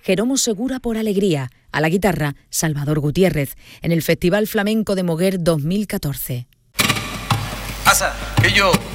Jeromo Segura por Alegría. A la guitarra, Salvador Gutiérrez, en el Festival Flamenco de Moguer 2014. Asa, que yo